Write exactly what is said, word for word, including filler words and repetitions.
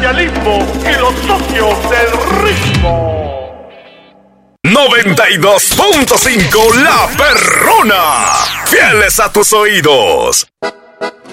señalismo y los socios del ritmo. noventa y dos punto cinco La Perrona. Fieles a tus oídos.